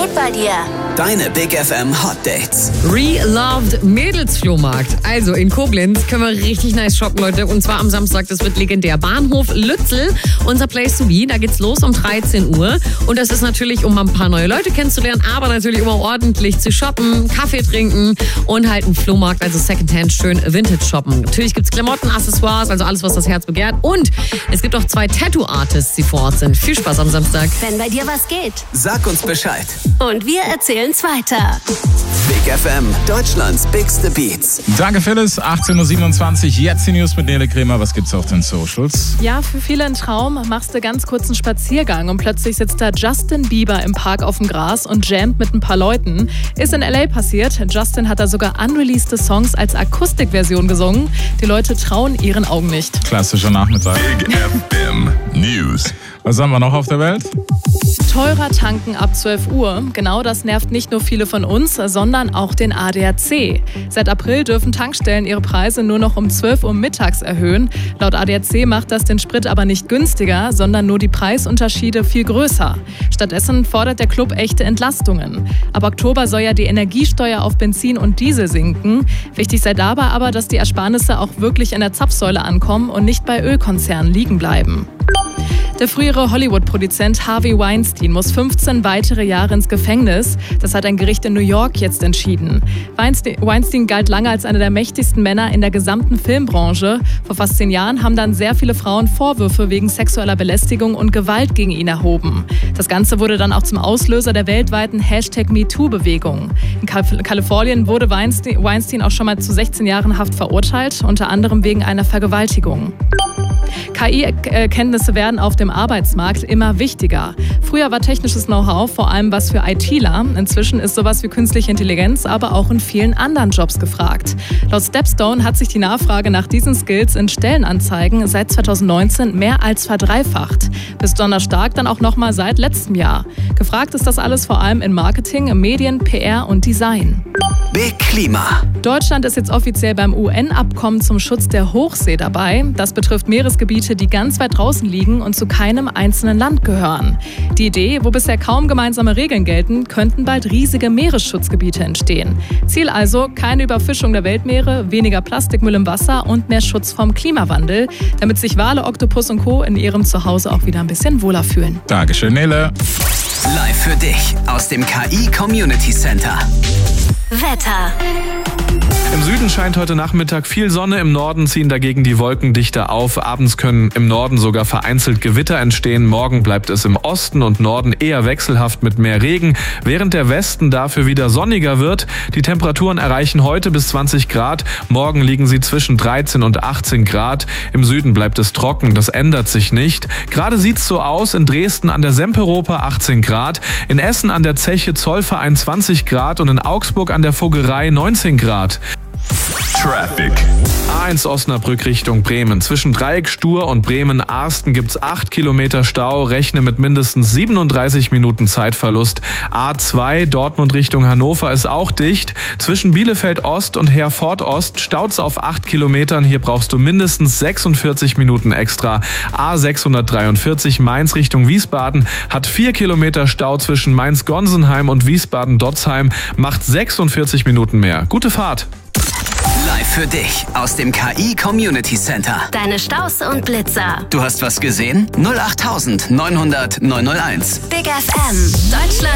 geht bei dir? Deine Big FM Hot Dates. Reloved Mädelsflohmarkt. Also in Koblenz können wir richtig nice shoppen, Leute. Und zwar am Samstag, das wird legendär. Bahnhof Lützel, unser Place to be. Da geht's los um 13 Uhr. Und das ist natürlich, um ein paar neue Leute kennenzulernen, aber natürlich immer ordentlich zu shoppen, Kaffee trinken und halt einen Flohmarkt, also Secondhand, schön Vintage shoppen. Natürlich gibt's Klamotten, Accessoires, also alles, was das Herz begehrt. Und es gibt auch 2 Tattoo-Artists, die vor Ort sind. Viel Spaß am Samstag. Wenn bei dir was geht. Sag uns Bescheid. Und wir erzählen's weiter. Big FM, Deutschlands bigste Beats. Danke Phyllis, 18.27 Uhr, jetzt die News mit Nele Kremer. Was gibt's auf den Socials? Ja, für viele ein Traum. Machst du ganz kurz einen Spaziergang und plötzlich sitzt da Justin Bieber im Park auf dem Gras und jammt mit ein paar Leuten. Ist in L.A. passiert. Justin hat da sogar unreleased Songs als Akustikversion gesungen. Die Leute trauen ihren Augen nicht. Klassischer Nachmittag. Big FM News. Was haben wir noch auf der Welt? Teurer tanken ab 12 Uhr. Genau das nervt nicht nur viele von uns, sondern auch den ADAC. Seit April dürfen Tankstellen ihre Preise nur noch um 12 Uhr mittags erhöhen. Laut ADAC macht das den Sprit aber nicht günstiger, sondern nur die Preisunterschiede viel größer. Stattdessen fordert der Club echte Entlastungen. Ab Oktober soll ja die Energiesteuer auf Benzin und Diesel sinken. Wichtig sei dabei aber, dass die Ersparnisse auch wirklich in der Zapfsäule ankommen und nicht bei Ölkonzernen liegen bleiben. Der frühere Hollywood-Produzent Harvey Weinstein muss 15 weitere Jahre ins Gefängnis. Das hat ein Gericht in New York jetzt entschieden. Weinstein galt lange als einer der mächtigsten Männer in der gesamten Filmbranche. Vor fast 10 Jahren haben dann sehr viele Frauen Vorwürfe wegen sexueller Belästigung und Gewalt gegen ihn erhoben. Das Ganze wurde dann auch zum Auslöser der weltweiten #MeToo-Bewegung. In Kalifornien wurde Weinstein auch schon mal zu 16 Jahren Haft verurteilt, unter anderem wegen einer Vergewaltigung. KI-Kenntnisse werden auf dem Arbeitsmarkt immer wichtiger. Früher war technisches Know-how vor allem was für ITler. Inzwischen ist sowas wie künstliche Intelligenz aber auch in vielen anderen Jobs gefragt. Laut Stepstone hat sich die Nachfrage nach diesen Skills in Stellenanzeigen seit 2019 mehr als verdreifacht. Besonders stark dann auch nochmal seit letztem Jahr. Gefragt ist das alles vor allem in Marketing, Medien, PR und Design. Big Klima. Deutschland ist jetzt offiziell beim UN-Abkommen zum Schutz der Hochsee dabei. Das betrifft Meeresgebiete, die ganz weit draußen liegen und zu keinem einzelnen Land gehören. Die Idee, wo bisher kaum gemeinsame Regeln gelten, könnten bald riesige Meeresschutzgebiete entstehen. Ziel also, keine Überfischung der Weltmeere, weniger Plastikmüll im Wasser und mehr Schutz vom Klimawandel, damit sich Wale, Oktopus und Co. in ihrem Zuhause auch wieder ein bisschen wohler fühlen. Dankeschön, Nele. Live für dich aus dem KI Community Center. Wetter. Im Süden scheint heute Nachmittag viel Sonne, im Norden ziehen dagegen die Wolken dichter auf. Abends können im Norden sogar vereinzelt Gewitter entstehen. Morgen bleibt es im Osten und Norden eher wechselhaft mit mehr Regen, während der Westen dafür wieder sonniger wird. Die Temperaturen erreichen heute bis 20 Grad. Morgen liegen sie zwischen 13 und 18 Grad. Im Süden bleibt es trocken, das ändert sich nicht. Gerade sieht's so aus, in Dresden an der Semperoper 18 Grad, in Essen an der Zeche Zollverein 20 Grad und in Augsburg an der Vogerei 19 Grad. Traffic. A1 Osnabrück Richtung Bremen. Zwischen Dreieck Stur und Bremen-Arsten gibt's 8 Kilometer Stau. Rechne mit mindestens 37 Minuten Zeitverlust. A2 Dortmund Richtung Hannover ist auch dicht. Zwischen Bielefeld Ost und Herford Ost staut's auf 8 Kilometern. Hier brauchst du mindestens 46 Minuten extra. A643 Mainz Richtung Wiesbaden hat 4 Kilometer Stau zwischen Mainz-Gonsenheim und Wiesbaden-Dotzheim. Macht 46 Minuten mehr. Gute Fahrt. Live für dich aus dem KI Community Center. Deine Staus und Blitzer. Du hast was gesehen? 08900 901. Big FM. Deutschland.